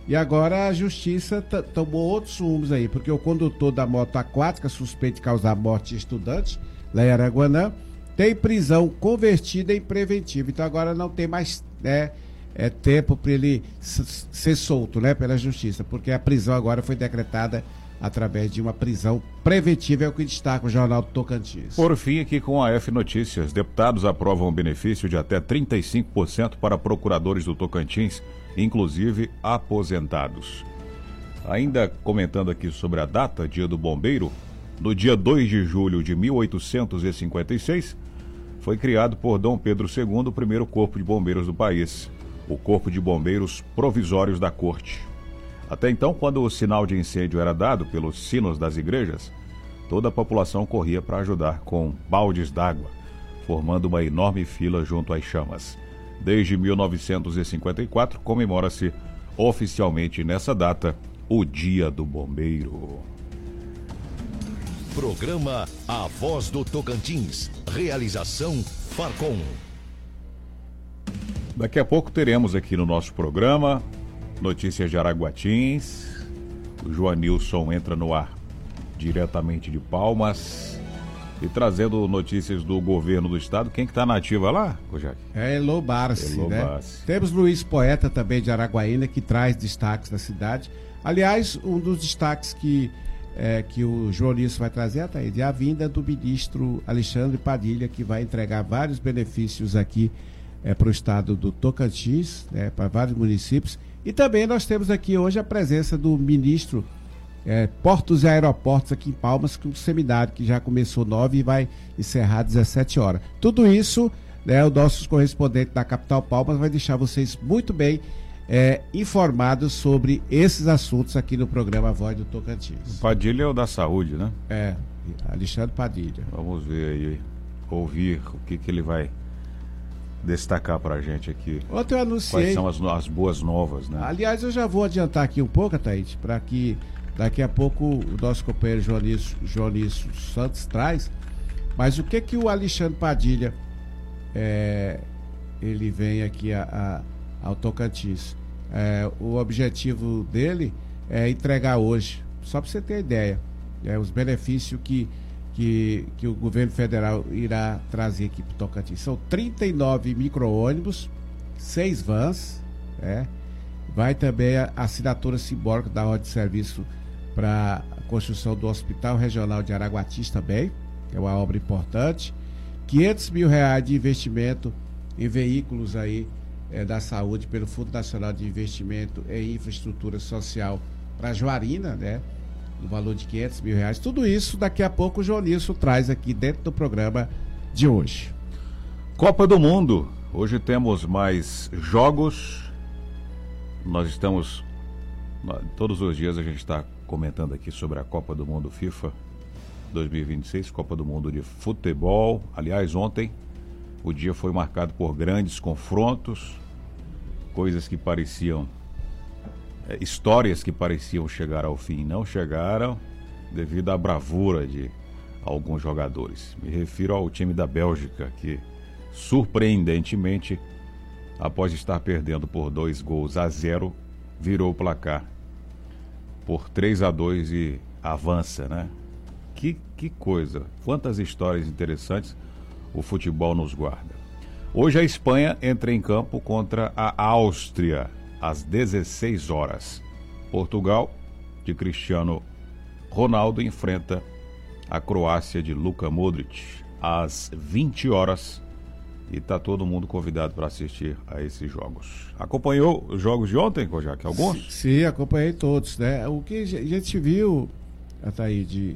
E agora a justiça tomou outros rumos aí, porque o condutor da moto aquática, suspeito de causar morte de estudante, lá em Araguanã, tem prisão convertida em preventiva. Então agora não tem mais tempo para ele ser solto, né, pela justiça, porque a prisão agora foi decretada através de uma prisão preventiva, é o que destaca o Jornal do Tocantins. Por fim, aqui com a F Notícias, deputados aprovam um benefício de até 35% para procuradores do Tocantins, inclusive aposentados. Ainda comentando aqui sobre a data, Dia do Bombeiro, no dia 2 de julho de 1856, foi criado por Dom Pedro II o primeiro corpo de bombeiros do país, o Corpo de Bombeiros Provisórios da Corte. Até então, quando o sinal de incêndio era dado pelos sinos das igrejas, toda a população corria para ajudar com baldes d'água, formando uma enorme fila junto às chamas. Desde 1954, comemora-se oficialmente nessa data o Dia do Bombeiro. Programa A Voz do Tocantins. Realização Farcom. Daqui a pouco teremos aqui no nosso programa notícias de Araguatins. O Joanilson entra no ar diretamente de Palmas e trazendo notícias do governo do estado. Quem que tá na ativa lá, Kojak? É Elô Barci, né? Temos Luiz Poeta também de Araguaína, que traz destaques da cidade. Aliás, um dos destaques que o Joanilson vai trazer, Ataíde, é a vinda do ministro Alexandre Padilha, que vai entregar vários benefícios aqui para o estado do Tocantins, para vários municípios. E também nós temos aqui hoje a presença do ministro Portos e Aeroportos aqui em Palmas, com um seminário que já começou 9 e vai encerrar às 17 horas. Tudo isso, o nosso correspondente da capital Palmas vai deixar vocês muito bem informados sobre esses assuntos aqui no programa Voz do Tocantins. Padilha é o da saúde, né? Alexandre Padilha. Vamos ver aí, ouvir o que ele vai destacar pra gente aqui. Ontem eu anunciei. Quais são as boas novas, né? Aliás, eu já vou adiantar aqui um pouco, Ataíde, para que daqui a pouco o nosso companheiro Joanilson Santos traz. Mas o que o Alexandre Padilha ele vem aqui ao Tocantins? O objetivo dele é entregar hoje, só para você ter ideia, os benefícios que o governo federal irá trazer aqui para o Tocantins. São 39 micro-ônibus, 6 vans, vai também a assinatura simbólica da ordem de serviço para a construção do Hospital Regional de Araguatis também, que é uma obra importante, R$500 mil de investimento em veículos aí da saúde pelo Fundo Nacional de Investimento em Infraestrutura Social para Juarina, no valor de R$500 mil. Tudo isso daqui a pouco o Joanilson traz aqui dentro do programa de hoje. Copa do Mundo. Hoje temos mais jogos. Nós estamos... Todos os dias a gente está comentando aqui sobre a Copa do Mundo FIFA 2026, Copa do Mundo de futebol. Aliás, ontem o dia foi marcado por grandes confrontos, coisas que pareciam... histórias que pareciam chegar ao fim não chegaram devido à bravura de alguns jogadores. Me refiro ao time da Bélgica, que surpreendentemente, após estar perdendo por 2-0, virou o placar por 3-2 e avança, né? Que coisa, quantas histórias interessantes o futebol nos guarda. Hoje a Espanha entra em campo contra a Áustria às 16 horas. Portugal, de Cristiano Ronaldo, enfrenta a Croácia de Luka Modric às 20 horas. E está todo mundo convidado para assistir a esses jogos. Acompanhou os jogos de ontem, Kojak? Alguns? Sim, acompanhei todos, né? O que a gente viu, Ataíde,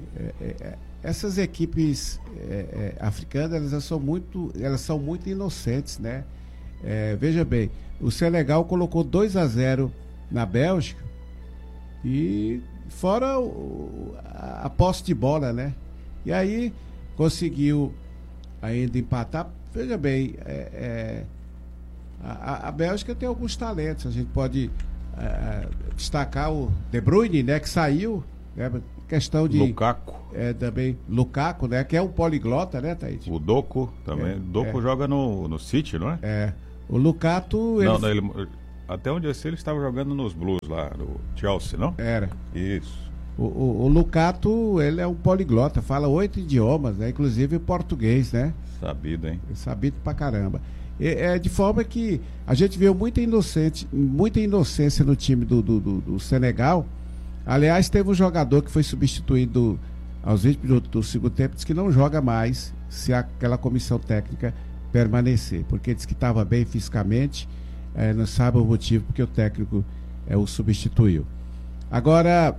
essas equipes africanas, elas são muito inocentes, né? Veja bem, o Senegal colocou 2-0 na Bélgica e fora a posse de bola, né? E aí conseguiu ainda empatar. Veja bem, a Bélgica tem alguns talentos. A gente pode destacar o De Bruyne, né, que saiu, questão de Lukaku. Também Lukaku, né, que é um poliglota, né, Thaís? O Doku também. Doku joga no City, não é? O Lukaku... Até onde eu sei, ele estava jogando nos Blues lá, no Chelsea, não? Era. Isso. O Lucato, ele é um poliglota, fala 8 idiomas, né? Inclusive português, né? Sabido, hein? Sabido pra caramba. De forma que a gente viu muita inocência no time do Senegal. Aliás, teve um jogador que foi substituído aos 20 minutos do segundo tempo, disse que não joga mais se aquela comissão técnica permanecer, porque disse que estava bem fisicamente, não sabe o motivo porque o técnico o substituiu. Agora,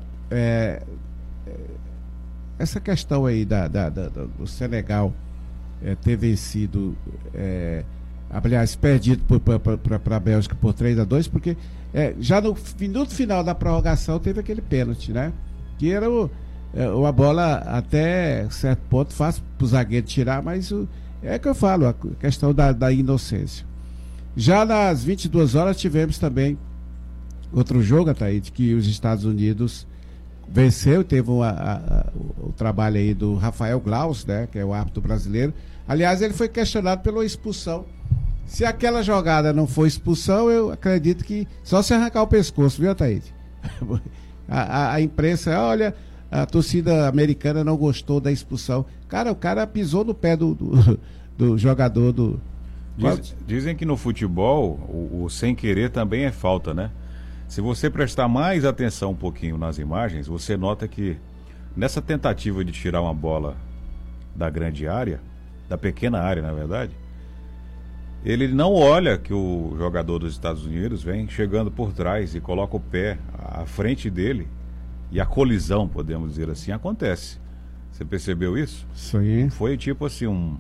essa questão aí do Senegal ter vencido, aliás, perdido para a Bélgica por 3-2, porque já no minuto final da prorrogação teve aquele pênalti, né? Que era uma bola até certo ponto fácil para o zagueiro tirar, mas é que eu falo, a questão da inocência. Já nas 22 horas tivemos também outro jogo, Ataíde, que os Estados Unidos venceu, teve o trabalho aí do Rafael Glaus, né, que é o árbitro brasileiro. Aliás, ele foi questionado pela expulsão. Se aquela jogada não for expulsão, eu acredito que só se arrancar o pescoço, viu, Ataíde? A imprensa, olha, a torcida americana não gostou da expulsão. Cara, o cara pisou no pé do jogador do... Dizem que no futebol o sem querer também é falta, né? Se você prestar mais atenção um pouquinho nas imagens, você nota que nessa tentativa de tirar uma bola da grande área, da pequena área, na verdade, ele não olha que o jogador dos Estados Unidos vem chegando por trás e coloca o pé à frente dele, e a colisão, podemos dizer assim, acontece. Você percebeu isso? Sim. Foi tipo assim um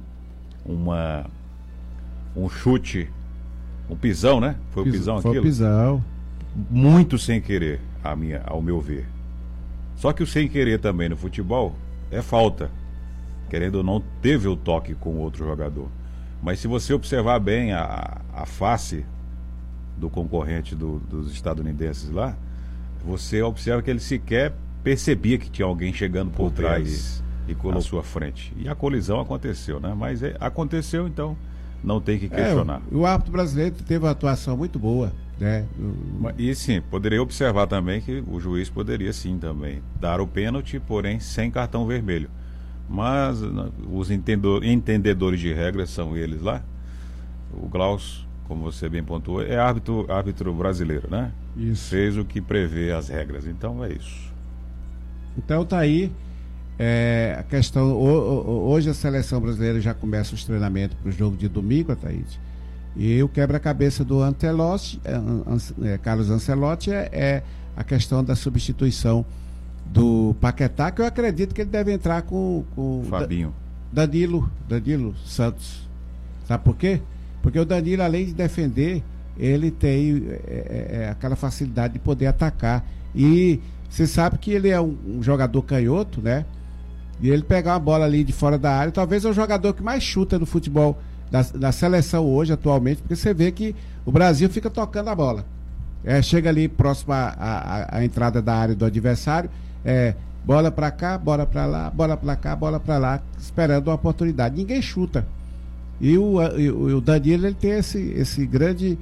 chute, um pisão, né? Foi o pisão aquilo? Foi o pisão. Muito sem querer, ao meu ver. Só que o sem querer também no futebol é falta. Querendo ou não, teve o toque com o outro jogador. Mas se você observar bem a face do concorrente dos estadunidenses lá, você observa que ele sequer percebia que tinha alguém chegando por trás e colocou à sua frente. E a colisão aconteceu, né? Mas aconteceu, então não tem que questionar. O árbitro brasileiro teve uma atuação muito boa, né? E sim, poderia observar também que o juiz poderia sim também dar o pênalti, porém sem cartão vermelho. Mas os entendedores de regras são eles lá. O Glaus, como você bem pontuou, é árbitro brasileiro, né? Isso. Fez o que prevê as regras, então é isso. Então tá aí a questão. Hoje a seleção brasileira já começa os treinamentos para o jogo de domingo, Ataíde. E o quebra-cabeça do Carlos Ancelotti é a questão da substituição do Paquetá, que eu acredito que ele deve entrar com Fabinho. Danilo Santos. Sabe por quê? Porque o Danilo, além de defender, ele tem aquela facilidade de poder atacar. E você sabe que ele é um jogador canhoto, né? E ele pegar uma bola ali de fora da área, talvez é o jogador que mais chuta no futebol da seleção hoje, atualmente, porque você vê que o Brasil fica tocando a bola. Chega ali próximo à entrada da área do adversário, bola pra cá, bola pra lá, bola pra cá, bola pra lá, esperando uma oportunidade. Ninguém chuta. E o Danilo, ele tem esse grande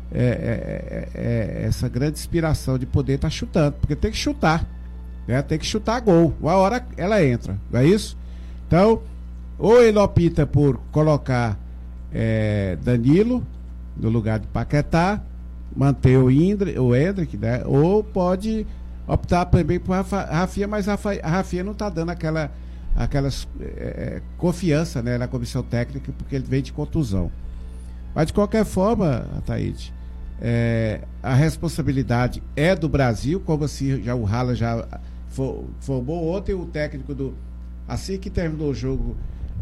essa grande inspiração de poder estar chutando, porque tem que chutar, né? Tem que chutar gol, uma hora ela entra, não é isso? Então, ou ele opta por colocar Danilo no lugar de Paquetá, manter o Endrick, né? Ou pode optar também por Rafinha, mas a Rafinha não está dando aquela confiança, né, na comissão técnica, porque ele vem de contusão. Mas de qualquer forma, Ataíde, a responsabilidade é do Brasil, como assim o Haaland já formou ontem. O técnico assim que terminou o jogo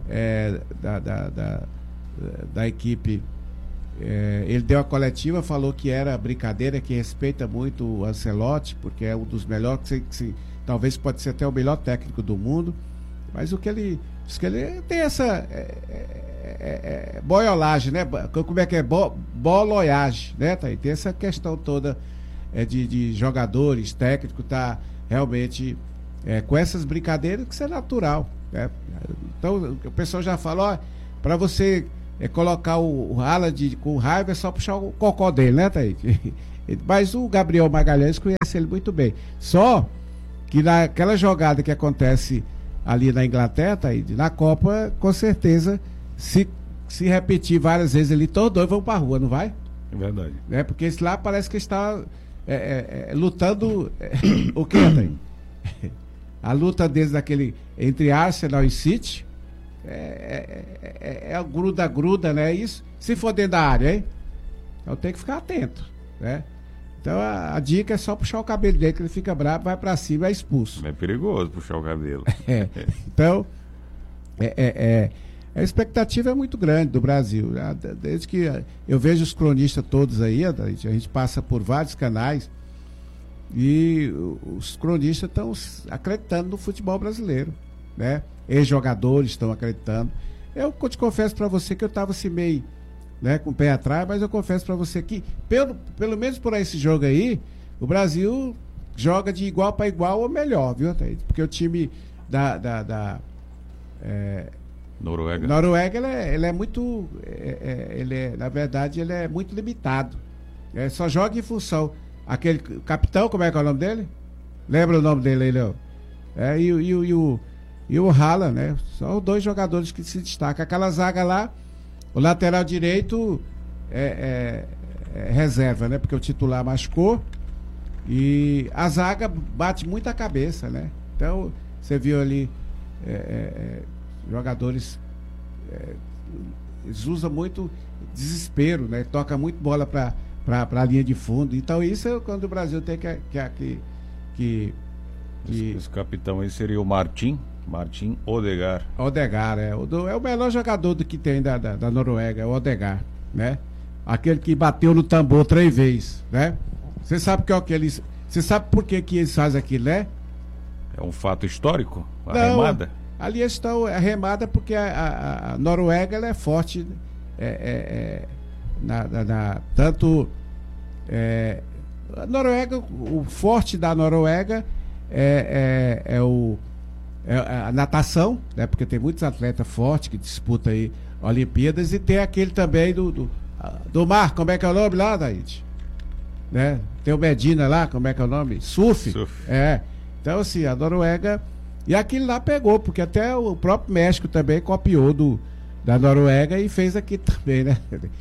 da equipe, ele deu a coletiva, falou que era brincadeira, que respeita muito o Ancelotti, porque é um dos melhores, talvez pode ser até o melhor técnico do mundo, mas o que ele tem essa boiolagem, né? Como é que é? Boloiagem, né? Tem essa questão toda de jogadores, técnico, tá realmente com essas brincadeiras, que isso é natural, né? Então o pessoal já fala, para você colocar o Haaland com raiva, é só puxar o cocó dele, né, Thaís? Mas o Gabriel Magalhães conhece ele muito bem. Só que naquela jogada que acontece ali na Inglaterra, Thaís, na Copa, com certeza, se repetir várias vezes ali, todos dois vão pra rua, não vai? É verdade. Porque esse lá parece que está lutando o que, Thaís? A luta deles entre Arsenal e City é gruda, né? Isso, se for dentro da área, hein? Então tem que ficar atento, né? Então a dica é só puxar o cabelo dele, que ele fica bravo, vai pra cima e é expulso. É perigoso puxar o cabelo. Então, a expectativa é muito grande do Brasil. Desde que eu vejo os cronistas todos aí, a gente passa por vários canais e os cronistas estão acreditando no futebol brasileiro, né? Ex-jogadores estão acreditando. Eu te confesso para você que eu estava assim meio, né, com o pé atrás, mas eu confesso para você que pelo menos por esse jogo aí, o Brasil joga de igual para igual ou melhor, viu? Porque o time da Noruega ele é muito, na verdade ele é muito limitado. Só joga em função aquele capitão, como é que é o nome dele? Lembra o nome dele aí, Léo? E o Haaland, né? São os dois jogadores que se destacam. Aquela zaga lá, o lateral direito é reserva, né? Porque o titular machucou e a zaga bate muito a cabeça, né? Então, você viu ali jogadores eles usam muito desespero, né? Toca muito bola para a linha de fundo. Então, isso é quando o Brasil tem que Esse capitão aí seria o Martin Odegaard. Odegaard, é o melhor jogador do que tem da Noruega, é o Odegaard, né? Aquele que bateu no tambor 3 vezes, né? Você sabe você sabe por que eles fazem aquilo, né? É um fato histórico? A Não, remada? Ali estão a remada porque a Noruega ela é forte, tanto a Noruega, o forte da Noruega é a natação, né? Porque tem muitos atletas fortes que disputam aí Olimpíadas, e tem aquele também do mar, como é que é o nome lá, Daíde? Né? Tem o Medina lá, como é que é o nome? Surf. Então assim, a Noruega, e aquilo lá pegou, porque até o próprio México também copiou da Noruega e fez aqui também, né?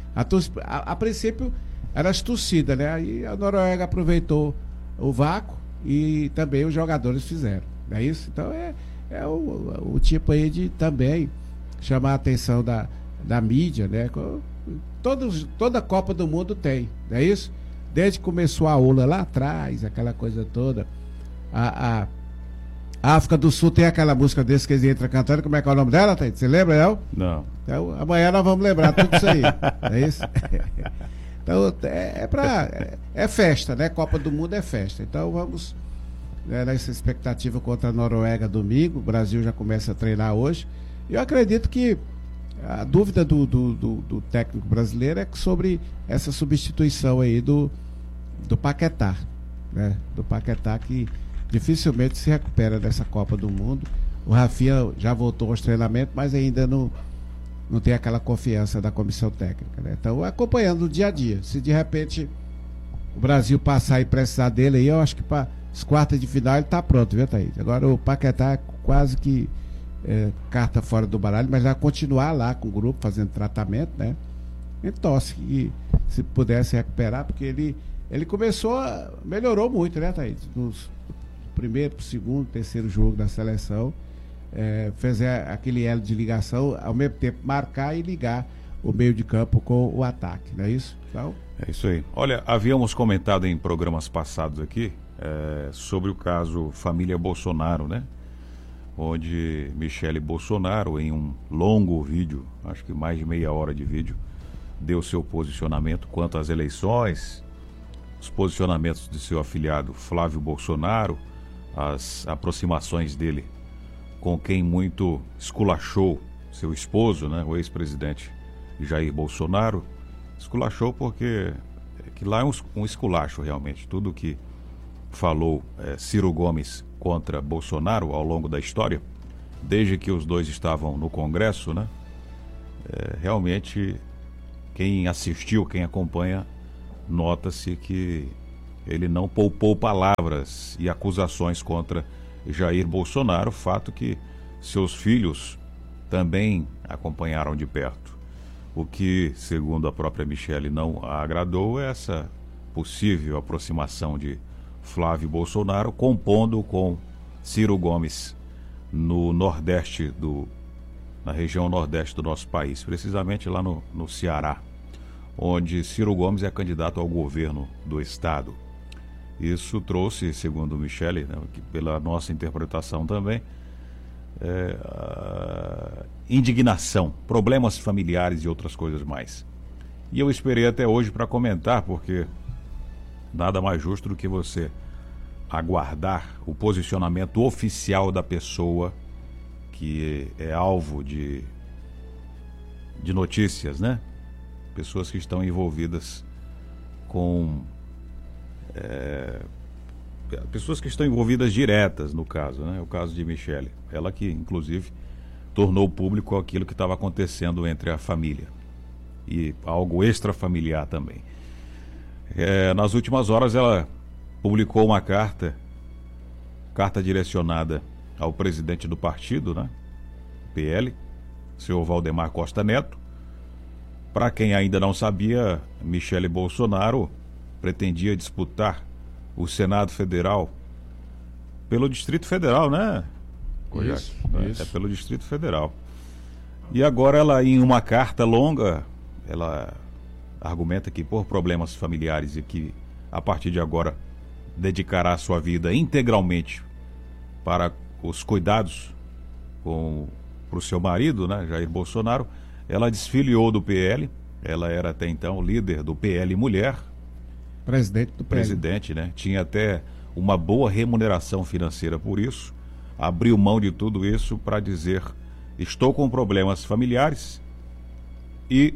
A princípio era as torcidas, né? Aí a Noruega aproveitou o vácuo e também os jogadores fizeram, não é isso? Então o tipo aí de também chamar a atenção da mídia, né? Toda a Copa do Mundo tem, não é isso? Desde que começou a ola lá atrás, aquela coisa toda. A África do Sul tem aquela música desse que eles entram cantando, como é que é o nome dela, Thaís? Você lembra, Não. Então amanhã nós vamos lembrar tudo isso aí, não é isso? Então é festa, né? Copa do Mundo é festa. Então vamos nessa expectativa contra a Noruega domingo. O Brasil já começa a treinar hoje. Eu acredito que a dúvida do técnico brasileiro é sobre essa substituição aí do Paquetá, né? Do Paquetá, que dificilmente se recupera dessa Copa do Mundo. O Rafinha já voltou aos treinamentos, mas ainda não tem aquela confiança da comissão técnica, né? Então, acompanhando o dia a dia. Se de repente o Brasil passar e precisar dele aí, eu acho que para as quartas de final ele está pronto, viu, Thaís? Agora o Paquetá é quase que carta fora do baralho, mas vai continuar lá com o grupo fazendo tratamento, né? Então, se pudesse recuperar, porque ele melhorou muito, né, Thaís? Nos primeiro, segundo, terceiro jogo da seleção, fez aquele elo de ligação, ao mesmo tempo marcar e ligar o meio de campo com o ataque, não é isso? Então, é isso aí. Olha, havíamos comentado em programas passados aqui sobre o caso família Bolsonaro, né? Onde Michele Bolsonaro, em um longo vídeo, acho que mais de meia hora de vídeo, deu seu posicionamento quanto às eleições, os posicionamentos de seu afilhado Flávio Bolsonaro, as aproximações dele com quem muito esculachou seu esposo, né, o ex-presidente Jair Bolsonaro. Esculachou porque que lá é um esculacho realmente. Tudo que falou Ciro Gomes contra Bolsonaro ao longo da história, desde que os dois estavam no Congresso, né, realmente quem assistiu, quem acompanha, nota-se que ele não poupou palavras e acusações contra Jair Bolsonaro, fato que seus filhos também acompanharam de perto. O que, segundo a própria Michele, não a agradou é essa possível aproximação de Flávio Bolsonaro compondo com Ciro Gomes no Nordeste na região Nordeste do nosso país, precisamente lá no Ceará, onde Ciro Gomes é candidato ao governo do estado. Isso trouxe, segundo Michele, né, pela nossa interpretação também, indignação, problemas familiares e outras coisas mais. E eu esperei até hoje para comentar, porque nada mais justo do que você aguardar o posicionamento oficial da pessoa que é alvo de notícias, né? Pessoas que estão envolvidas com pessoas que estão envolvidas diretas no caso, né? O caso de Michele, ela que inclusive tornou público aquilo que estava acontecendo entre a família e algo extrafamiliar também. Nas últimas horas ela publicou uma carta direcionada ao presidente do partido, né? PL, senhor Valdemar Costa Neto. Para quem ainda não sabia, Michele Bolsonaro pretendia disputar o Senado Federal pelo Distrito Federal, né? Isso. É pelo Distrito Federal. E agora ela, em uma carta longa, ela argumenta que por problemas familiares e que a partir de agora dedicará a sua vida integralmente para os cuidados para o seu marido, né, Jair Bolsonaro. Ela desfiliou do PL, ela era até então líder do PL Mulher. Presidente do PL. Presidente, né? Tinha até uma boa remuneração financeira por isso. Abriu mão de tudo isso para dizer: estou com problemas familiares e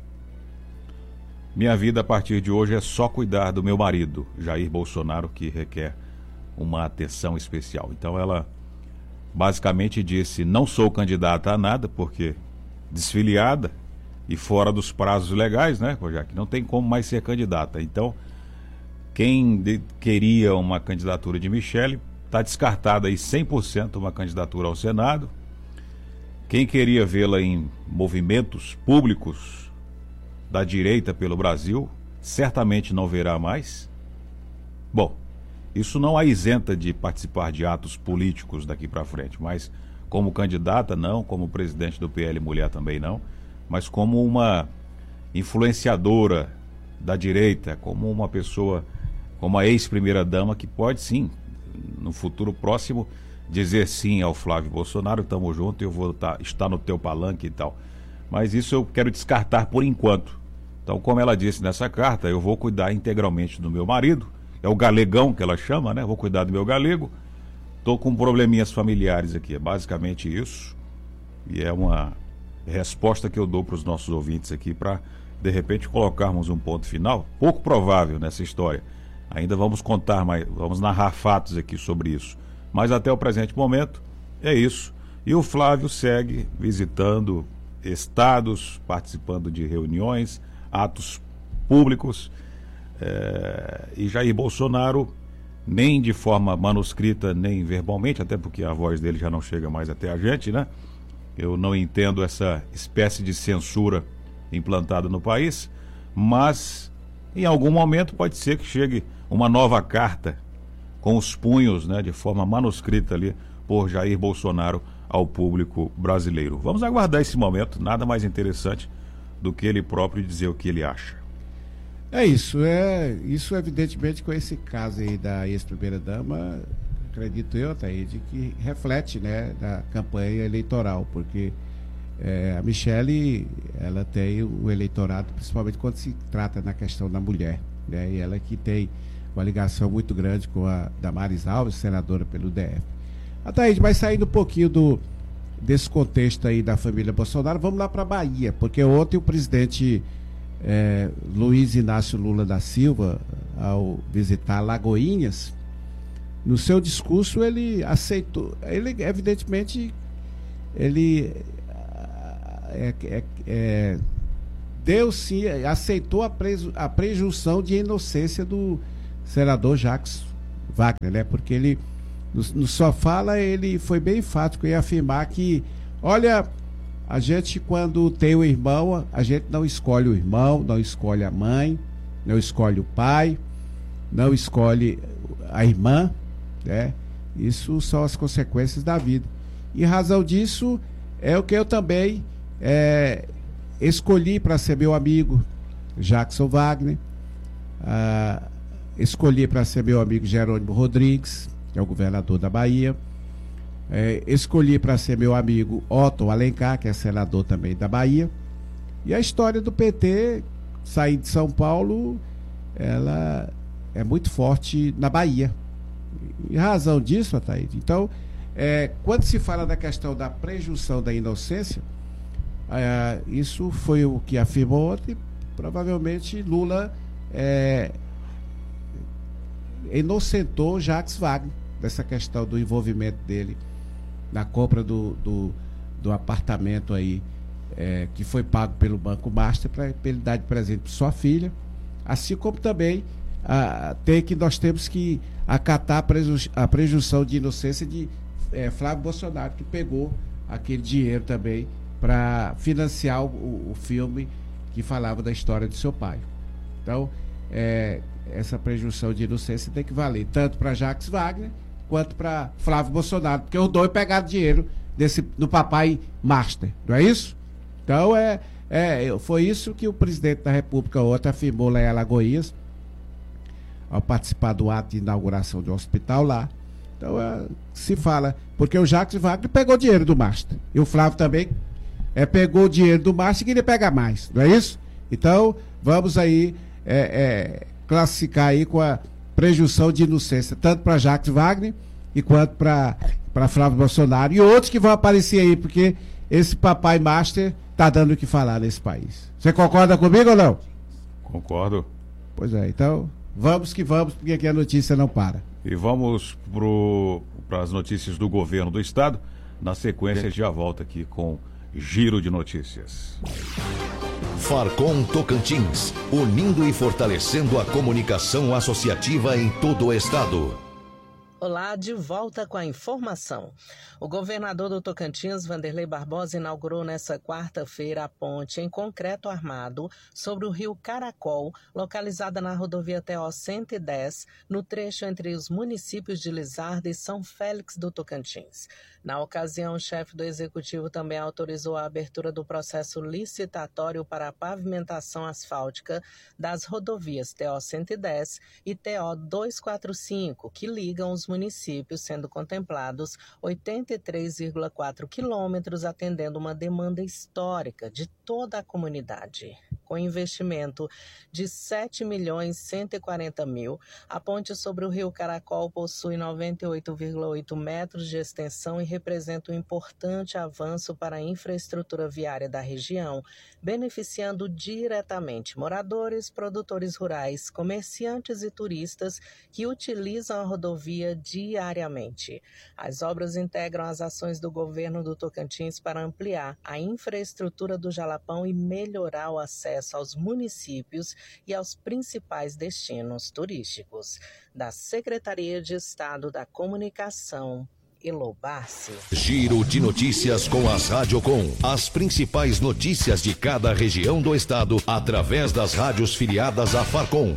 minha vida a partir de hoje é só cuidar do meu marido, Jair Bolsonaro, que requer uma atenção especial. Então ela basicamente disse: não sou candidata a nada, porque desfiliada e fora dos prazos legais, né, já que não tem como mais ser candidata. Então, quem queria uma candidatura de Michele, está descartada aí 100% uma candidatura ao Senado. Quem queria vê-la em movimentos públicos da direita pelo Brasil, certamente não verá mais. Bom, isso não a isenta de participar de atos políticos daqui para frente, mas como candidata não, como presidente do PL Mulher também não, mas como uma influenciadora da direita, como uma pessoa, como a ex-primeira-dama, que pode sim, no futuro próximo, dizer sim ao Flávio Bolsonaro: estamos juntos, eu vou estar no teu palanque e tal. Mas isso eu quero descartar por enquanto. Então, como ela disse nessa carta, eu vou cuidar integralmente do meu marido, é o galegão que ela chama, né? Vou cuidar do meu galego. Estou com probleminhas familiares aqui, é basicamente isso. E é uma resposta que eu dou para os nossos ouvintes aqui, para de repente colocarmos um ponto final, pouco provável nessa história. Ainda vamos contar mais, vamos narrar fatos aqui sobre isso. Mas até o presente momento é isso. E o Flávio segue visitando estados, participando de reuniões, atos públicos. E Jair Bolsonaro, nem de forma manuscrita, nem verbalmente, até porque a voz dele já não chega mais até a gente, né? Eu não entendo essa espécie de censura implantada no país, mas em algum momento pode ser que chegue uma nova carta com os punhos, né, de forma manuscrita ali por Jair Bolsonaro ao público brasileiro. Vamos aguardar esse momento, nada mais interessante do que ele próprio dizer o que ele acha. Isso evidentemente com esse caso aí da ex-primeira-dama, acredito eu, Ataíde, que reflete, né, da campanha eleitoral, porque a Michele, ela tem o eleitorado, principalmente quando se trata na questão da mulher, né, e ela que tem uma ligação muito grande com a Damares Alves, senadora pelo DF. Ataíde, mas saindo um pouquinho desse contexto aí da família Bolsonaro, vamos lá para a Bahia, porque ontem o presidente Luiz Inácio Lula da Silva, ao visitar Lagoinhas, no seu discurso ele aceitou, ele evidentemente, ele aceitou a presunção de inocência do senador Jacques Wagner, né? Porque ele no sua fala ele foi bem enfático em afirmar que, olha, a gente quando tem o irmão, a gente não escolhe o irmão, não escolhe a mãe, não escolhe o pai, não escolhe a irmã, né? Isso são as consequências da vida. Em razão disso, é o que eu também escolhi para ser meu amigo Jackson Wagner, escolhi para ser meu amigo Jerônimo Rodrigues, que é o governador da Bahia, escolhi para ser meu amigo Otto Alencar, que é senador também da Bahia. E a história do PT sair de São Paulo, ela é muito forte na Bahia. Em razão disso, Ataíde, então, quando se fala da questão da presunção da inocência, isso foi o que afirmou ontem. Provavelmente Lula inocentou Jacques Wagner dessa questão do envolvimento dele na compra do apartamento aí, que foi pago pelo Banco Master para ele dar de presente para sua filha, assim como também nós temos que acatar a presunção de inocência de Flávio Bolsonaro, que pegou aquele dinheiro também para financiar o filme que falava da história de seu pai. Então, essa presunção de inocência tem que valer tanto para Jacques Wagner quanto para Flávio Bolsonaro, porque os dois pegaram dinheiro do papai Master, não é isso? Então, foi isso que o presidente da República ontem afirmou lá em Alagoas, ao participar do ato de inauguração de um hospital lá. Então, se fala, porque o Jacques Wagner pegou dinheiro do Master, e o Flávio também pegou o dinheiro do Master e queria pegar mais, não é isso? Então, vamos aí classificar aí com a presunção de inocência, tanto para Jacques Wagner e quanto para Flávio Bolsonaro e outros que vão aparecer aí, porque esse papai Master tá dando o que falar nesse país. Você concorda comigo ou não? Concordo. Pois então, vamos que vamos, porque aqui a notícia não para. E vamos para as notícias do governo do estado. Na sequência, já volta aqui com Giro de Notícias. Farcom Tocantins, unindo e fortalecendo a comunicação associativa em todo o estado. Olá, de volta com a informação. O governador do Tocantins, Vanderlei Barbosa, inaugurou nesta quarta-feira a ponte em concreto armado sobre o rio Caracol, localizada na rodovia TO-110, no trecho entre os municípios de Lizarda e São Félix do Tocantins. Na ocasião, o chefe do executivo também autorizou a abertura do processo licitatório para a pavimentação asfáltica das rodovias TO-110 e TO-245, que ligam os municípios, sendo contemplados 83,4 quilômetros, atendendo uma demanda histórica de toda a comunidade. Com investimento de R$ 7.140.000, a ponte sobre o rio Caracol possui 98,8 metros de extensão e representa um importante avanço para a infraestrutura viária da região, beneficiando diretamente moradores, produtores rurais, comerciantes e turistas que utilizam a rodovia diariamente. As obras integram as ações do governo do Tocantins para ampliar a infraestrutura do Jalapão e melhorar o acesso aos municípios e aos principais destinos turísticos. Da Secretaria de Estado da Comunicação, Elo Barci. Giro de notícias com as Radiocom. As principais notícias de cada região do estado através das rádios filiadas à Farcom.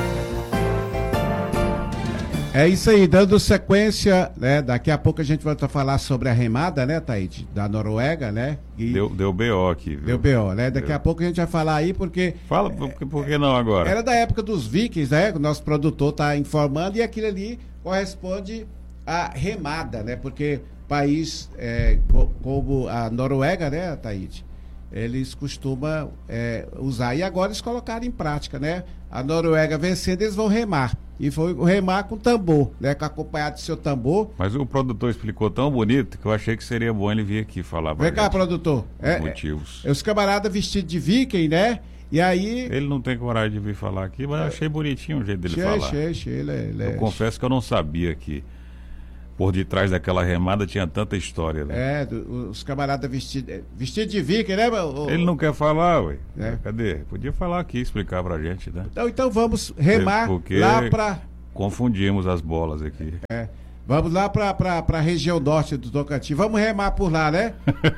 É isso aí, dando sequência, né? Daqui a pouco a gente vai falar sobre a remada, né, Taíde? Da Noruega, né? E deu BO aqui, viu? Deu BO, né? Daqui a pouco a gente vai falar aí, porque... Fala, por que não agora? Era da época dos vikings, né? O nosso produtor tá informando, e aquilo ali corresponde à remada, né? Porque país como a Noruega, né, Taíde? Eles costumam usar. E agora eles colocaram em prática, né? A Noruega vencendo, eles vão remar. E foi remar com tambor, né? Acompanhado do seu tambor. Mas o produtor explicou tão bonito que eu achei que seria bom ele vir aqui falar. Vem cá, produtor. Os motivos. Os camaradas vestidos de viking, né? E aí... Ele não tem coragem de vir falar aqui, mas eu achei bonitinho o jeito dele falar. Eu confesso que eu não sabia que por detrás daquela remada tinha tanta história, né? Os camaradas vestidos de viking, né? Ele não quer falar, ué. Cadê? Podia falar aqui, explicar pra gente, né? Então vamos remar lá pra... Confundimos as bolas aqui. Vamos lá pra região norte do Tocantins. Vamos remar por lá, né?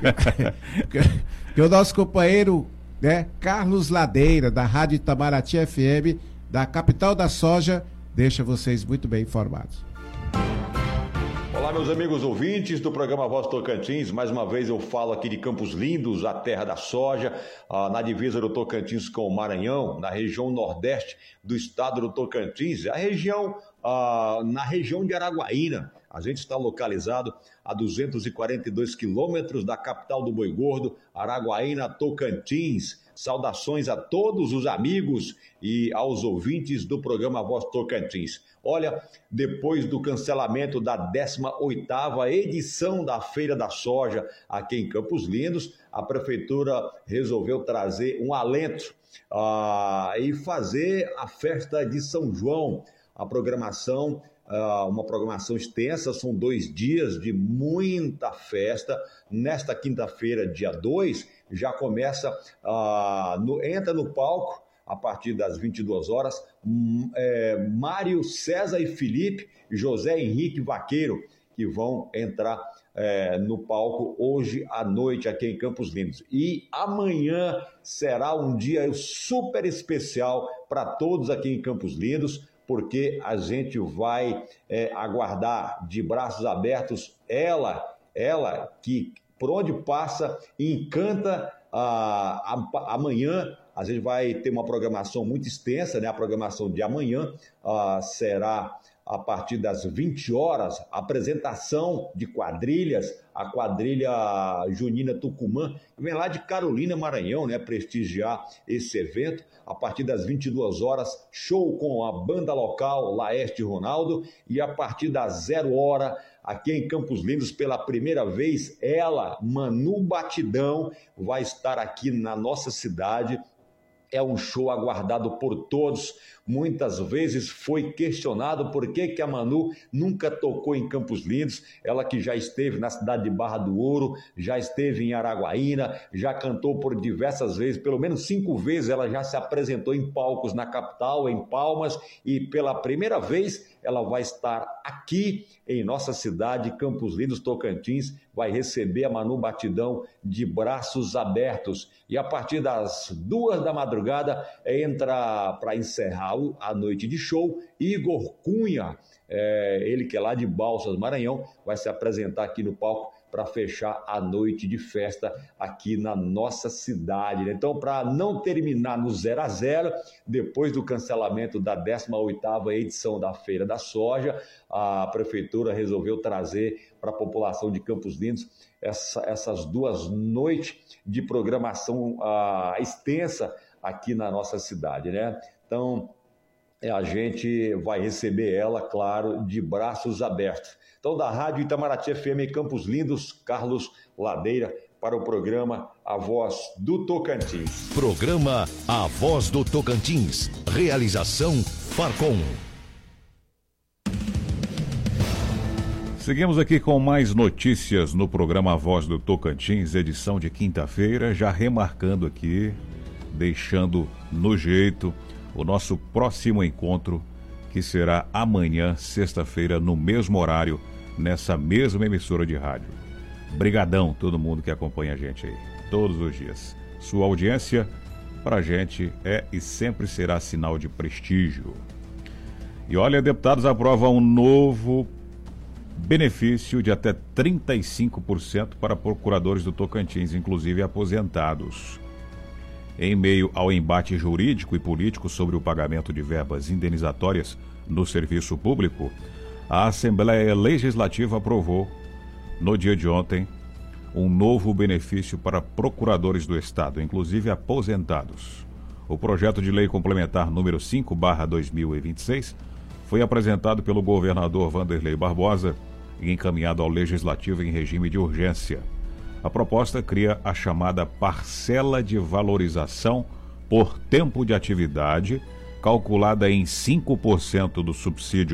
Porque o nosso companheiro, né, Carlos Ladeira, da Rádio Itamaraty FM, da capital da soja, deixa vocês muito bem informados. Olá, meus amigos ouvintes do programa Voz Tocantins. Mais uma vez eu falo aqui de Campos Lindos, a terra da soja, na divisa do Tocantins com o Maranhão, na região nordeste do estado do Tocantins, na região de Araguaína. A gente está localizado a 242 quilômetros da capital do Boi Gordo, Araguaína, Tocantins. Saudações a todos os amigos e aos ouvintes do programa Voz Tocantins. Olha, depois do cancelamento da 18ª edição da Feira da Soja aqui em Campos Lindos, a Prefeitura resolveu trazer um alento e fazer a festa de São João. A programação, uma programação extensa, são 2 dias de muita festa. Nesta quinta-feira, dia 2, já começa, entra no palco, a partir das 22 horas, Mário César e Felipe, José Henrique Vaqueiro, que vão entrar no palco hoje à noite aqui em Campos Lindos. E amanhã será um dia super especial para todos aqui em Campos Lindos, porque a gente vai aguardar de braços abertos ela que por onde passa encanta. Amanhã a gente vai ter uma programação muito extensa, né? A programação de amanhã será a partir das 20 horas, apresentação de quadrilhas, a quadrilha Junina Tucumã, que vem lá de Carolina, Maranhão, né, prestigiar esse evento. A partir das 22 horas, show com a banda local Laeste Ronaldo, e a partir das 0 hora, aqui em Campos Lindos, pela primeira vez, ela, Manu Batidão, vai estar aqui na nossa cidade. É um show aguardado por todos. Muitas vezes foi questionado por que a Manu nunca tocou em Campos Lindos. Ela que já esteve na cidade de Barra do Ouro, já esteve em Araguaína, já cantou por diversas vezes, pelo menos 5 vezes ela já se apresentou em palcos na capital, em Palmas, e pela primeira vez ela vai estar aqui em nossa cidade, Campos Lindos, Tocantins, vai receber a Manu Batidão de braços abertos. E a partir das 2 da madrugada entra para encerrar a noite de show Igor Cunha, ele que é lá de Balsas, Maranhão, vai se apresentar aqui no palco para fechar a noite de festa aqui na nossa cidade. Então, para não terminar no 0-0, depois do cancelamento da 18ª edição da Feira da Soja, a Prefeitura resolveu trazer para a população de Campos Lindos essas 2 noites de programação extensa aqui na nossa cidade, né? Então, a gente vai receber ela, claro, de braços abertos. Então, da Rádio Itamaraty FM Campos Lindos, Carlos Ladeira, para o programa A Voz do Tocantins. Programa A Voz do Tocantins. Realização Farcom. Seguimos aqui com mais notícias no programa A Voz do Tocantins, edição de quinta-feira, já remarcando aqui, deixando no jeito o nosso próximo encontro, que será amanhã, sexta-feira, no mesmo horário, nessa mesma emissora de rádio. Brigadão todo mundo que acompanha a gente aí, todos os dias. Sua audiência, pra gente, é e sempre será sinal de prestígio. E olha, deputados aprovam um novo benefício de até 35% para procuradores do Tocantins, inclusive aposentados. Em meio ao embate jurídico e político sobre o pagamento de verbas indenizatórias no serviço público, a Assembleia Legislativa aprovou, no dia de ontem, um novo benefício para procuradores do Estado, inclusive aposentados. O projeto de lei complementar número 5/2026 foi apresentado pelo governador Vanderlei Barbosa e encaminhado ao Legislativo em regime de urgência. A proposta cria a chamada parcela de valorização por tempo de atividade, calculada em 5% do subsídio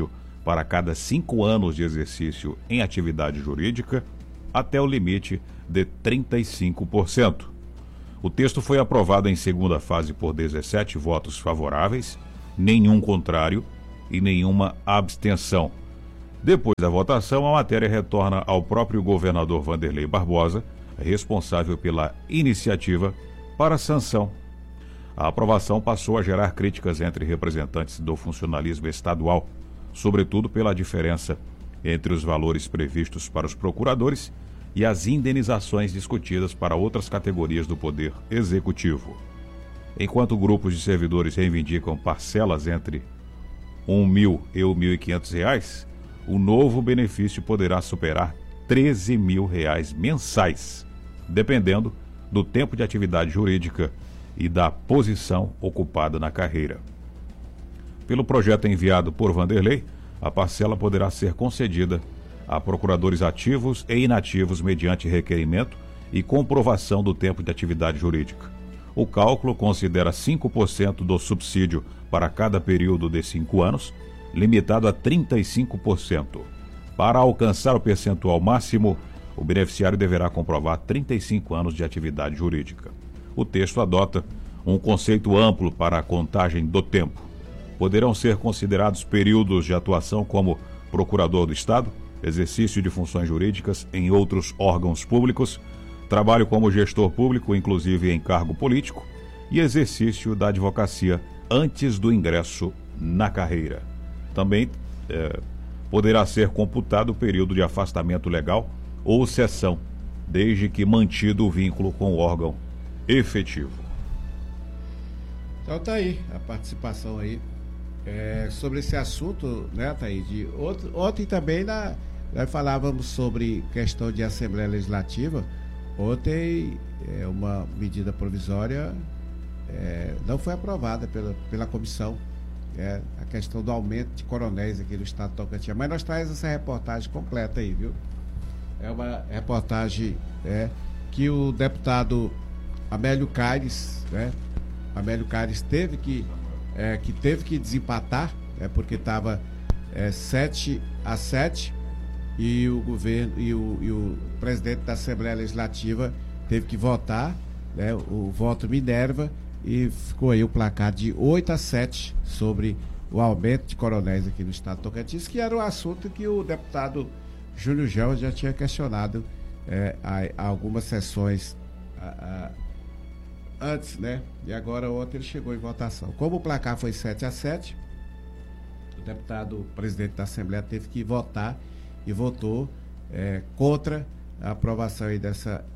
para cada 5 anos de exercício em atividade jurídica, até o limite de 35%. O texto foi aprovado em segunda fase por 17 votos favoráveis, nenhum contrário e nenhuma abstenção. Depois da votação, a matéria retorna ao próprio governador Vanderlei Barbosa, responsável pela iniciativa, para sanção. A aprovação passou a gerar críticas entre representantes do funcionalismo estadual, sobretudo pela diferença entre os valores previstos para os procuradores e as indenizações discutidas para outras categorias do Poder Executivo. Enquanto grupos de servidores reivindicam parcelas entre R$1.000 e R$1.500, o novo benefício poderá superar R$13.000 mensais, dependendo do tempo de atividade jurídica e da posição ocupada na carreira. Pelo projeto enviado por Vanderlei, a parcela poderá ser concedida a procuradores ativos e inativos mediante requerimento e comprovação do tempo de atividade jurídica. O cálculo considera 5% do subsídio para cada período de 5 anos, limitado a 35%. Para alcançar o percentual máximo, o beneficiário deverá comprovar 35 anos de atividade jurídica. O texto adota um conceito amplo para a contagem do tempo. Poderão ser considerados períodos de atuação como procurador do Estado, exercício de funções jurídicas em outros órgãos públicos, trabalho como gestor público, inclusive em cargo político, e exercício da advocacia antes do ingresso na carreira. Também poderá ser computado o período de afastamento legal ou cessão, desde que mantido o vínculo com o órgão efetivo. Então tá aí a participação aí sobre esse assunto, né, Thaís? Ontem também nós falávamos sobre questão de Assembleia Legislativa. Ontem uma medida provisória não foi aprovada pela comissão, a questão do aumento de coronéis aqui no estado de Tocantins. Mas nós traz essa reportagem completa aí, viu? É uma reportagem que o deputado Amélio Caires, Amélio Caires teve que desempatar, porque estava 7-7 e o governo e o presidente da Assembleia Legislativa teve que votar, o voto Minerva, e ficou aí o placar de 8-7 sobre o aumento de coronéis aqui no estado de Tocantins, que era o assunto que o deputado Júlio Gel já tinha questionado há algumas sessões antes, né? E agora ontem ele chegou em votação. Como o placar foi 7-7, o deputado presidente da Assembleia teve que votar e votou contra a aprovação aí dessa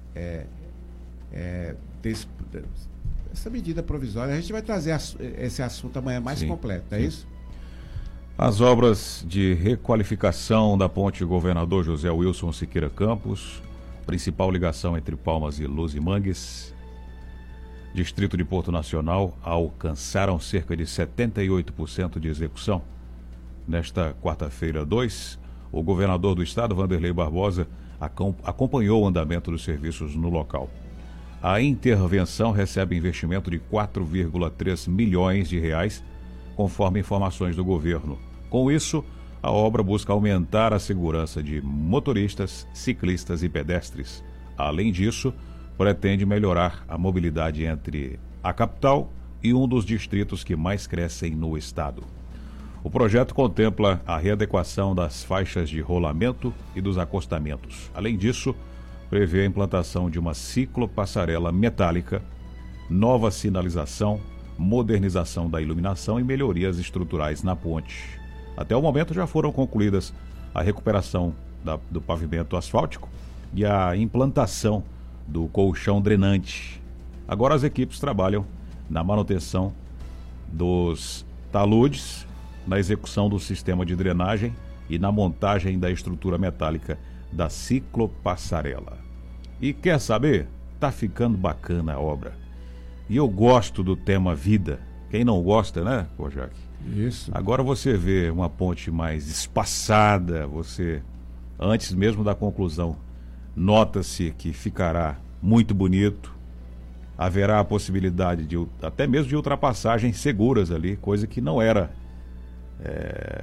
medida provisória. A gente vai trazer esse assunto amanhã mais completo, é isso? As obras de requalificação da ponte Governador José Wilson Siqueira Campos, principal ligação entre Palmas e Luzimangues, distrito de Porto Nacional, alcançaram cerca de 78% de execução. Nesta quarta-feira 2, o governador do estado, Vanderlei Barbosa, acompanhou o andamento dos serviços no local. A intervenção recebe investimento de 4,3 milhões de reais, conforme informações do governo. Com isso, a obra busca aumentar a segurança de motoristas, ciclistas e pedestres. Além disso, pretende melhorar a mobilidade entre a capital e um dos distritos que mais crescem no estado. O projeto contempla a readequação das faixas de rolamento e dos acostamentos. Além disso, prevê a implantação de uma ciclopassarela metálica, nova sinalização, modernização da iluminação e melhorias estruturais na ponte. Até o momento já foram concluídas a recuperação do pavimento asfáltico e a implantação do colchão drenante. Agora as equipes trabalham na manutenção dos taludes, na execução do sistema de drenagem e na montagem da estrutura metálica da ciclopassarela. E quer saber? Tá ficando bacana a obra. E eu gosto do tema vida. Quem não gosta, né, Kojak? Isso. Agora você vê uma ponte mais espaçada, antes mesmo da conclusão, nota-se que ficará muito bonito. Haverá a possibilidade até mesmo de ultrapassagens seguras ali, coisa que não era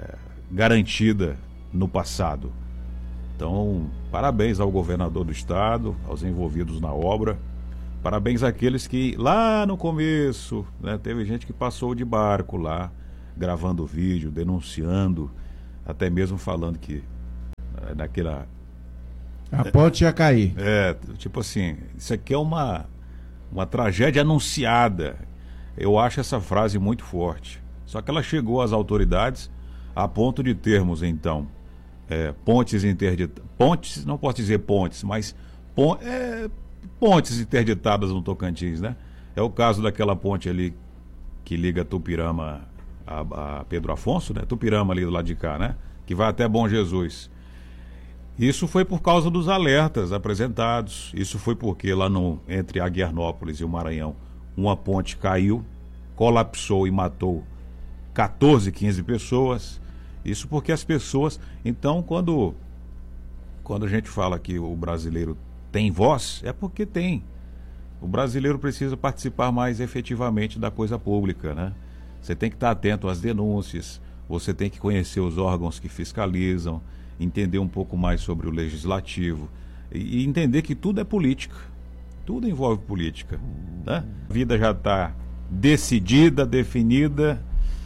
garantida no passado. Então, parabéns ao governador do estado, aos envolvidos na obra, parabéns àqueles que lá no começo, né, teve gente que passou de barco lá, gravando vídeo, denunciando, até mesmo falando que naquela... A ponte ia cair. Tipo assim, isso aqui é uma tragédia anunciada. Eu acho essa frase muito forte. Só que ela chegou às autoridades a ponto de termos, então, pontes interditadas. Pontes, não posso dizer pontes, mas pontes interditadas no Tocantins, né? É o caso daquela ponte ali que liga Tupirama a Pedro Afonso, né? Tupirama ali do lado de cá, né? Que vai até Bom Jesus. Isso foi por causa dos alertas apresentados. Isso foi porque lá entre Aguiarnópolis e o Maranhão, uma ponte caiu, colapsou e matou 14, 15 pessoas. Isso porque as pessoas... Então, quando a gente fala que o brasileiro tem voz, é porque tem. O brasileiro precisa participar mais efetivamente da coisa pública, né? Você tem que estar atento às denúncias, você tem que conhecer os órgãos que fiscalizam, entender um pouco mais sobre o legislativo e entender que tudo é política, tudo envolve política, né? A vida já está decidida, definida,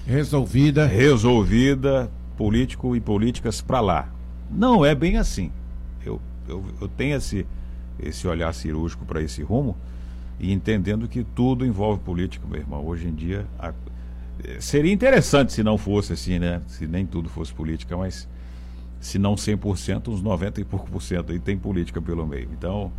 resolvida, político e políticas para lá. Não é bem assim. Eu tenho esse olhar cirúrgico para esse rumo e entendendo que tudo envolve política, meu irmão. Hoje em dia seria interessante se não fosse assim, né? Se nem tudo fosse política, mas se não 100%, uns 90 e pouco por cento aí tem política pelo meio. Então,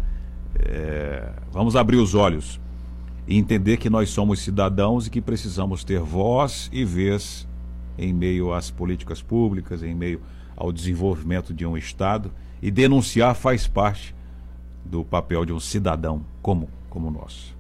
vamos abrir os olhos e entender que nós somos cidadãos e que precisamos ter voz e vez em meio às políticas públicas, em meio ao desenvolvimento de um Estado, e denunciar faz parte do papel de um cidadão como nós.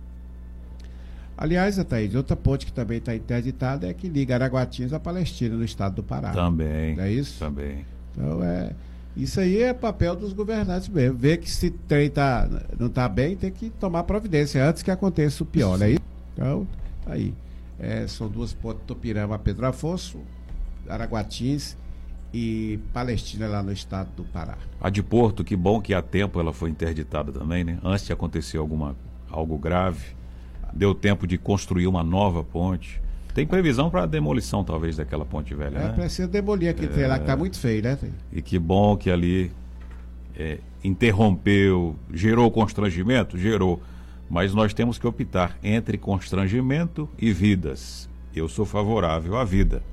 Aliás, Ataíde, outra ponte que também está interditada é a que liga Araguatins à Palestina, no estado do Pará. Também. Não é isso? Também. Então, isso aí é papel dos governantes mesmo. Ver que se o trem não está bem, tem que tomar providência antes que aconteça o pior, não é isso? Então, aí. São duas pontes, Tupirama, Pedro Afonso, Araguatins e Palestina, lá no estado do Pará. A de Porto, que bom que há tempo ela foi interditada também, né? Antes de acontecer algo grave, deu tempo de construir uma nova ponte. Tem previsão para a demolição, talvez, daquela ponte velha, né? Precisa demolir aquele trem lá, que está muito feio, né? E que bom que ali interrompeu, gerou constrangimento? Gerou. Mas nós temos que optar entre constrangimento e vidas. Eu sou favorável à vida.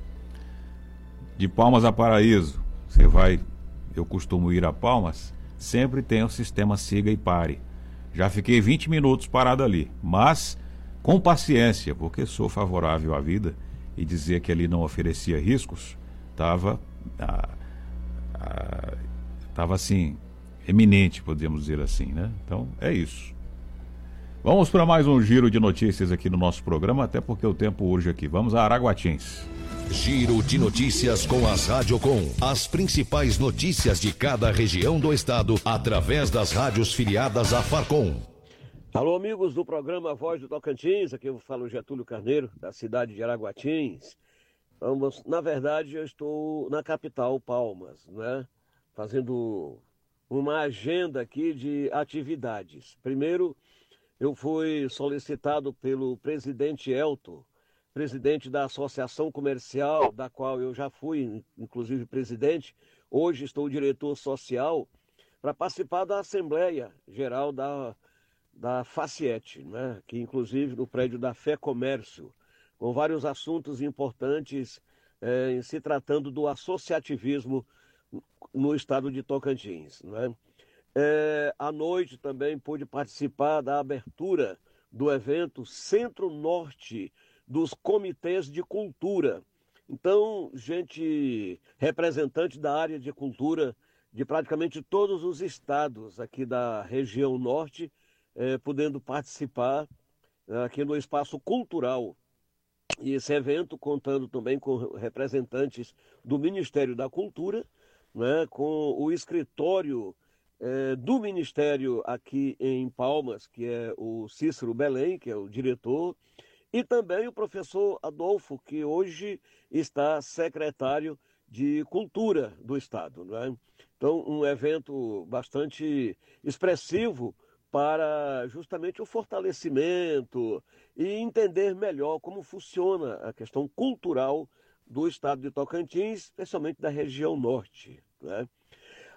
De Palmas a Paraíso, eu costumo ir a Palmas, sempre tem o sistema siga e pare. Já fiquei 20 minutos parado ali, mas com paciência, porque sou favorável à vida, e dizer que ali não oferecia riscos, estava assim, eminente, podemos dizer assim, né? Então, é isso. Vamos para mais um giro de notícias aqui no nosso programa, até porque o tempo urge aqui. Vamos a Araguatins. Giro de notícias com as Radiocom. As principais notícias de cada região do estado, através das rádios filiadas à Farcom. Alô, amigos do programa Voz do Tocantins, aqui eu falo Getúlio Carneiro, da cidade de Araguatins. Na verdade, eu estou na capital, Palmas, né? Fazendo uma agenda aqui de atividades. Primeiro, eu fui solicitado pelo presidente Elton, presidente da Associação Comercial, da qual eu já fui, inclusive, presidente. Hoje estou diretor social, para participar da Assembleia Geral da FACIET, né? Que inclusive no prédio da Fé Comércio, com vários assuntos importantes em se tratando do associativismo no estado de Tocantins, né? À noite também pude participar da abertura do evento Centro-Norte dos Comitês de Cultura. Então, representante da área de cultura de praticamente todos os estados aqui da região norte, podendo participar aqui no espaço cultural. E esse evento contando também com representantes do Ministério da Cultura, né, com o escritório do Ministério aqui em Palmas, que é o Cícero Belém, que é o diretor, e também o professor Adolfo, que hoje está secretário de cultura do estado, não é? Então, um evento bastante expressivo para justamente o fortalecimento e entender melhor como funciona a questão cultural do estado de Tocantins, especialmente da região norte, né?